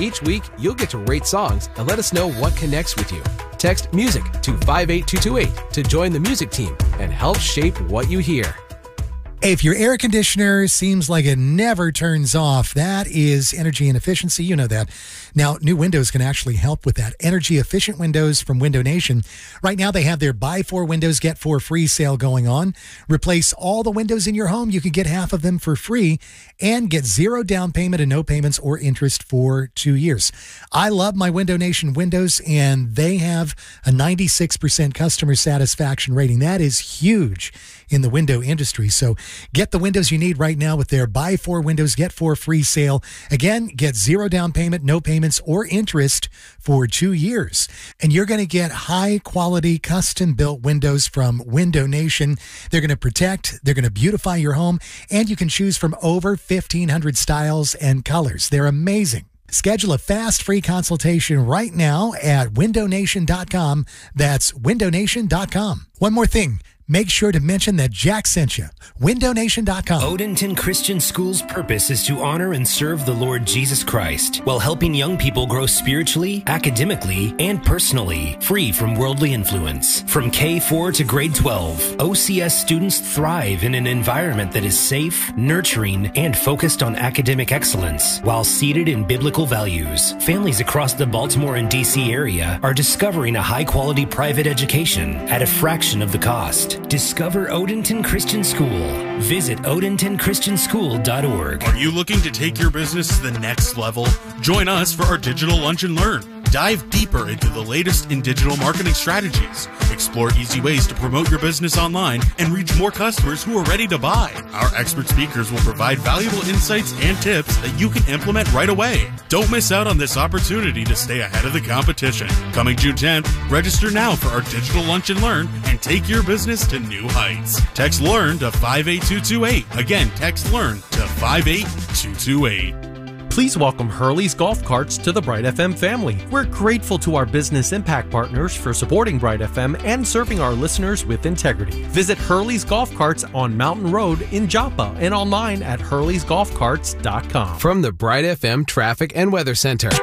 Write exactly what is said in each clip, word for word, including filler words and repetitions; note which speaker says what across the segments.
Speaker 1: Each week, you'll get to rate songs and let us know what connects with you. Text MUSIC to five eight two two eight to join the music team and help shape what you hear.
Speaker 2: If your air conditioner seems like it never turns off, that is energy inefficiency. You know that. Now, new windows can actually help with that. Energy efficient windows from Window Nation. Right now, they have their buy four windows, get four free sale going on. Replace all the windows in your home. You can get half of them for free and get zero down payment and no payments or interest for two years. I love my Window Nation windows, and they have a ninety-six percent customer satisfaction rating. That is huge in the window industry. So get the windows you need right now with their buy four windows, get four free sale. Again, get zero down payment, no payments or interest for two years. And you're going to get high quality custom built windows from Window Nation. They're going to protect, they're going to beautify your home, and you can choose from over fifteen hundred styles and colors. They're amazing. Schedule a fast free consultation right now at window nation dot com. That's window nation dot com. One more thing. Make sure to mention that Jack sent you. window nation dot com.
Speaker 3: Odenton Christian School's purpose is to honor and serve the Lord Jesus Christ while helping young people grow spiritually, academically, and personally, free from worldly influence. From K four to grade twelve, O C S students thrive in an environment that is safe, nurturing, and focused on academic excellence while seated in biblical values. Families across the Baltimore and D C area are discovering a high-quality private education at a fraction of the cost. Discover Odenton Christian School. Visit odenton christian school dot org.
Speaker 4: Are you looking to take your business to the next level? Join us for our Digital Lunch and Learn. Dive deeper into the latest in digital marketing strategies. Explore easy ways to promote your business online and reach more customers who are ready to buy. Our expert speakers will provide valuable insights and tips that you can implement right away. Don't miss out on this opportunity to stay ahead of the competition. Coming June tenth, register now for our Digital Lunch and Learn and take your business to new heights. Text LEARN to five eight two two eight. Again, text LEARN to five eight two two eight.
Speaker 5: Please welcome Hurley's Golf Carts to the Bright F M family. We're grateful to our business impact partners for supporting Bright F M and serving our listeners with integrity. Visit Hurley's Golf Carts on Mountain Road in Joppa and online at hurleys golf carts dot com.
Speaker 1: From the Bright F M Traffic and Weather Center.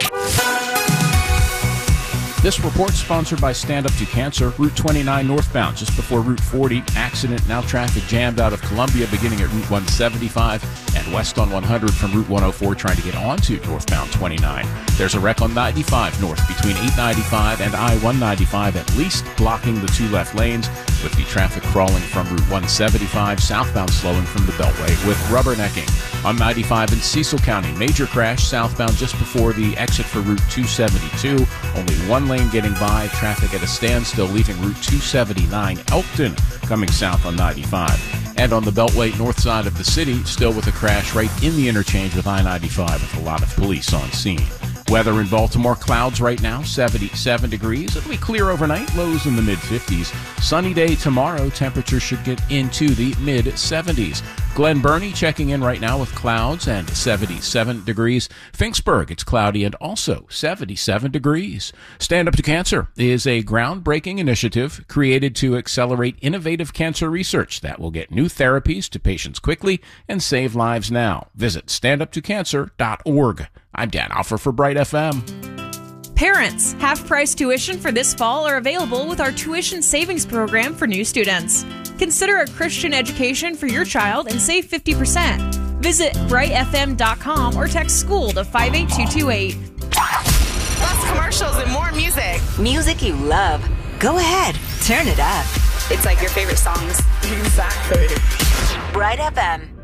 Speaker 6: This report sponsored by Stand Up to Cancer. Route twenty-nine northbound, just before Route forty. Accident, now traffic jammed out of Columbia, beginning at Route one seventy-five and west on one hundred from Route one oh four, trying to get onto northbound twenty-nine. There's a wreck on ninety-five north between eight ninety-five and I one ninety-five, at least blocking the two left lanes, with the traffic crawling from Route one seventy-five, southbound slowing from the Beltway with rubbernecking. On ninety-five in Cecil County, major crash southbound just before the exit for Route two seventy-two. Only one lane getting by, traffic at a standstill, leaving Route two seventy-nine Elkton coming south on ninety-five. And on the Beltway north side of the city, still with a crash right in the interchange with I ninety-five, with a lot of police on scene. Weather in Baltimore, clouds right now, seventy-seven degrees. It'll be clear overnight, lows in the mid fifties. Sunny day tomorrow, temperatures should get into the mid seventies. Glen Burnie checking in right now with clouds and seventy-seven degrees. Finksburg, it's cloudy and also seventy-seven degrees. Stand Up to Cancer is a groundbreaking initiative created to accelerate innovative cancer research that will get new therapies to patients quickly and save lives now. Visit stand up to cancer dot org. I'm Dan Alfer for Bright F M.
Speaker 7: Parents, half-price tuition for this fall are available with our tuition savings program for new students. Consider a Christian education for your child and save fifty percent. Visit bright f m dot com or text SCHOOL to five eight two two eight.
Speaker 8: Plus commercials and more music.
Speaker 9: Music you love. Go ahead, turn it up.
Speaker 8: It's like your favorite songs. Exactly.
Speaker 9: Bright F M.